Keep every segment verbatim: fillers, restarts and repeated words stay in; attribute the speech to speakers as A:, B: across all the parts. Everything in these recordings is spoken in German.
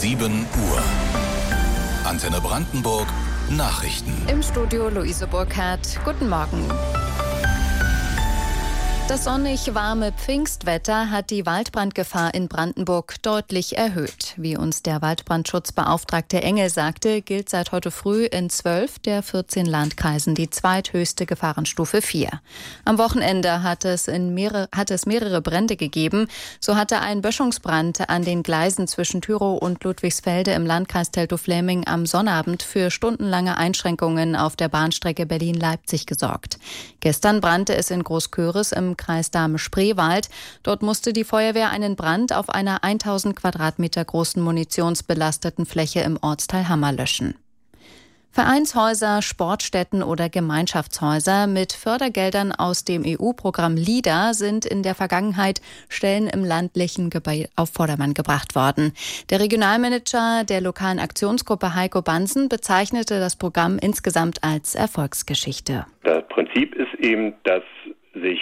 A: sieben Uhr. Antenne Brandenburg Nachrichten.
B: Im Studio Luise Burkhardt. Guten Morgen. Das sonnig warme Pfingstwetter hat die Waldbrandgefahr in Brandenburg deutlich erhöht. Wie uns der Waldbrandschutzbeauftragte Engel sagte, gilt seit heute früh in zwölf der vierzehn Landkreisen die zweithöchste Gefahrenstufe vier. Am Wochenende hat es, in mehrere, hat es mehrere Brände gegeben. So hatte ein Böschungsbrand an den Gleisen zwischen Thürow und Ludwigsfelde im Landkreis Teltow-Fläming am Sonnabend für stundenlange Einschränkungen auf der Bahnstrecke Berlin-Leipzig gesorgt. Gestern brannte es in Großköris im Kreis Dahme-Spreewald. Dort musste die Feuerwehr einen Brand auf einer tausend Quadratmeter großen munitionsbelasteten Fläche im Ortsteil Hammer löschen. Vereinshäuser, Sportstätten oder Gemeinschaftshäuser mit Fördergeldern aus dem E U-Programm LIDA sind in der Vergangenheit Stellen im ländlichen Gebiet auf Vordermann gebracht worden. Der Regionalmanager der lokalen Aktionsgruppe Heiko Bansen bezeichnete das Programm insgesamt als Erfolgsgeschichte.
C: Das Prinzip ist eben, dass sich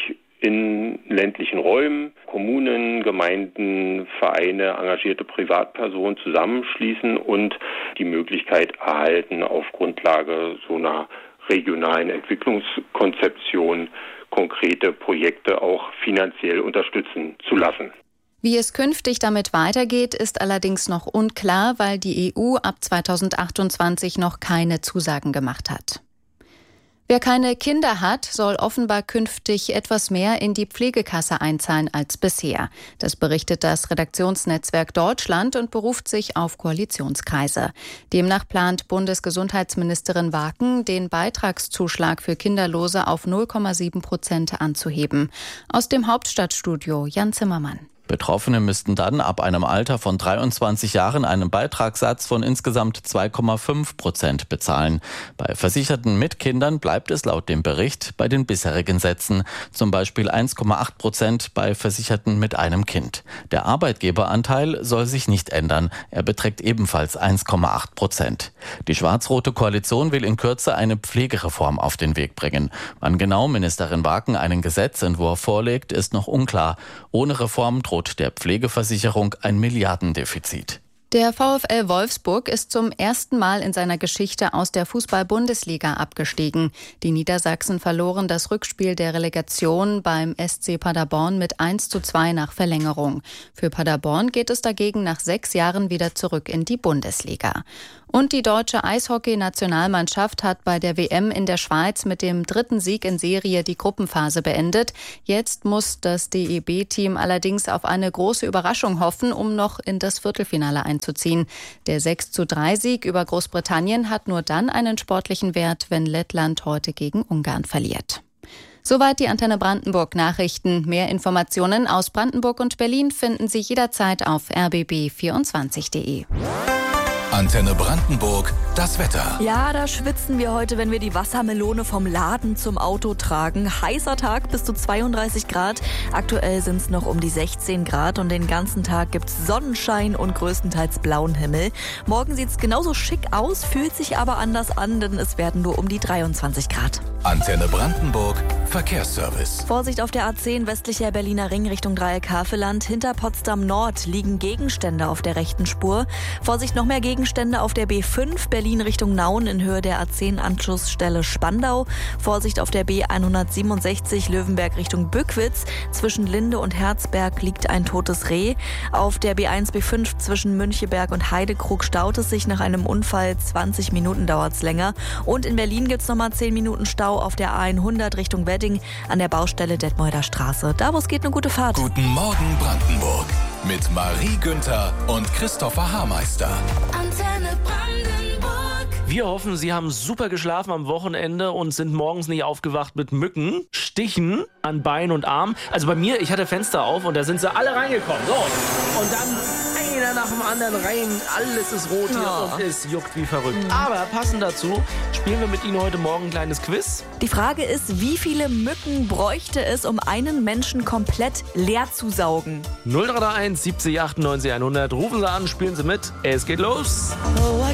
C: in ländlichen Räumen Kommunen, Gemeinden, Vereine, engagierte Privatpersonen zusammenschließen und die Möglichkeit erhalten, auf Grundlage so einer regionalen Entwicklungskonzeption konkrete Projekte auch finanziell unterstützen zu lassen.
B: Wie es künftig damit weitergeht, ist allerdings noch unklar, weil die E U ab zweitausendachtundzwanzig noch keine Zusagen gemacht hat. Wer keine Kinder hat, soll offenbar künftig etwas mehr in die Pflegekasse einzahlen als bisher. Das berichtet das Redaktionsnetzwerk Deutschland und beruft sich auf Koalitionskreise. Demnach plant Bundesgesundheitsministerin Waken, den Beitragszuschlag für Kinderlose auf null Komma sieben Prozent anzuheben. Aus dem Hauptstadtstudio Jan Zimmermann.
D: Betroffene müssten dann ab einem Alter von dreiundzwanzig Jahren einen Beitragssatz von insgesamt zwei Komma fünf Prozent bezahlen. Bei Versicherten mit Kindern bleibt es laut dem Bericht bei den bisherigen Sätzen, zum Beispiel eins Komma acht Prozent bei Versicherten mit einem Kind. Der Arbeitgeberanteil soll sich nicht ändern. Er beträgt ebenfalls eins Komma acht Prozent. Die schwarz-rote Koalition will in Kürze eine Pflegereform auf den Weg bringen. Wann genau Ministerin Waken einen Gesetzentwurf vorlegt, ist noch unklar. Ohne Reform droht der Pflegeversicherung ein Milliardendefizit.
B: Der VfL Wolfsburg ist zum ersten Mal in seiner Geschichte aus der Fußball-Bundesliga abgestiegen. Die Niedersachsen verloren das Rückspiel der Relegation beim S C Paderborn mit eins zu zwei nach Verlängerung. Für Paderborn geht es dagegen nach sechs Jahren wieder zurück in die Bundesliga. Und die deutsche Eishockey-Nationalmannschaft hat bei der W M in der Schweiz mit dem dritten Sieg in Serie die Gruppenphase beendet. Jetzt muss das D E B-Team allerdings auf eine große Überraschung hoffen, um noch in das Viertelfinale einzuziehen. Der sechs zu drei Sieg über Großbritannien hat nur dann einen sportlichen Wert, wenn Lettland heute gegen Ungarn verliert. Soweit die Antenne Brandenburg Nachrichten. Mehr Informationen aus Brandenburg und Berlin finden Sie jederzeit auf r b b vierundzwanzig punkt d e.
A: Antenne Brandenburg, das Wetter.
E: Ja, da schwitzen wir heute, wenn wir die Wassermelone vom Laden zum Auto tragen. Heißer Tag, bis zu zweiunddreißig Grad. Aktuell sind es noch um die sechzehn Grad und den ganzen Tag gibt's Sonnenschein und größtenteils blauen Himmel. Morgen sieht's genauso schick aus, fühlt sich aber anders an, denn es werden nur um die dreiundzwanzig Grad.
A: Antenne Brandenburg, Verkehrsservice.
E: Vorsicht auf der A zehn, westlicher Berliner Ring Richtung Dreieck Havelland. Hinter Potsdam Nord liegen Gegenstände auf der rechten Spur. Vorsicht, noch mehr Gegenstände auf der B fünf, Berlin Richtung Nauen in Höhe der A zehn Anschlussstelle Spandau. Vorsicht auf der B hundertsiebenundsechzig, Löwenberg Richtung Bückwitz. Zwischen Linde und Herzberg liegt ein totes Reh. Auf der B eins B fünf zwischen Müncheberg und Heidekrug staut es sich nach einem Unfall. zwanzig Minuten dauert es länger. Und in Berlin gibt es nochmal zehn Minuten Stau auf der A hundert Richtung Wedding an der Baustelle Detmolder Straße. Da, wo es geht, eine gute Fahrt.
A: Guten Morgen Brandenburg mit Marie Günther und Christopher Haarmeister.
F: Antenne Brandenburg.
G: Wir hoffen, Sie haben super geschlafen am Wochenende und sind morgens nicht aufgewacht mit Mücken, Stichen an Bein und Arm. Also bei mir, ich hatte Fenster auf und da sind sie alle reingekommen. So, und dann einer nach dem anderen rein. Alles ist rot hier
E: Ja.
G: und es juckt wie verrückt. Aber passend dazu spielen wir mit Ihnen heute Morgen ein kleines Quiz.
E: Die Frage ist, wie viele Mücken bräuchte es, um einen Menschen komplett leer zu saugen?
G: null drei drei eins siebzig achtundneunzig hundert. Rufen Sie an, spielen Sie mit. Es geht los.